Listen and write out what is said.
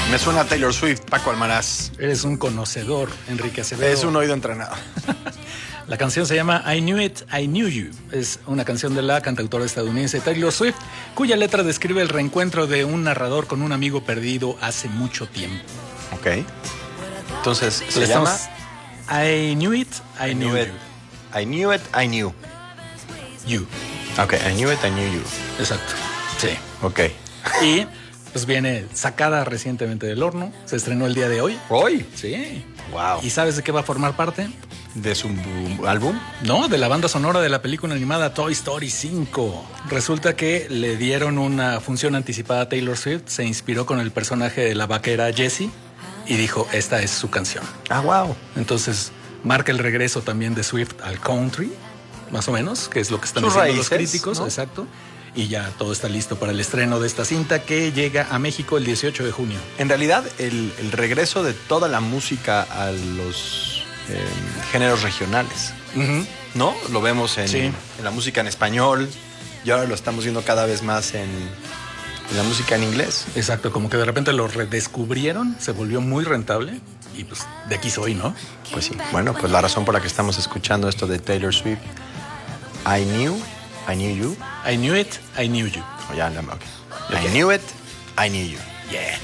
Me suena a Taylor Swift, Paco Almaraz. Eres un conocedor, Enrique Acevedo. Es un oído entrenado. La canción se llama I Knew It, I Knew You. Es una canción de la cantautora estadounidense Taylor Swift, cuya letra describe el reencuentro de un narrador con un amigo perdido hace mucho tiempo. Ok. Entonces, se llama I Knew It, I Knew You. I Knew It, I Knew You. Ok, I Knew It, I Knew You. Exacto. Sí. Ok. Y pues viene sacada recientemente del horno. Se estrenó el día de hoy. ¿Hoy? Sí. Wow. ¿Y sabes de qué va a formar parte? ¿De su álbum? No, de la banda sonora de la película animada Toy Story 5. Resulta que le dieron una función anticipada a Taylor Swift, se inspiró con el personaje de la vaquera Jessie y dijo, esta es su canción. Ah, wow. Entonces marca el regreso también de Swift al country, más o menos, que es lo que están Sus diciendo raíces, los críticos, ¿no? Exacto. Y ya todo está listo para el estreno de esta cinta que llega a México el 18 de junio. En realidad, el regreso de toda la música a los géneros regionales, ¿no? Lo vemos en la música en español y ahora lo estamos viendo cada vez más en la música en inglés. Exacto, como que de repente lo redescubrieron, se volvió muy rentable y pues de aquí soy, ¿no? Pues sí. Bueno, pues la razón por la que estamos escuchando esto de Taylor Swift, I Knew You. I Knew It, I Knew You. Oh, ya, okay. I Knew It, I Knew You. Yeah.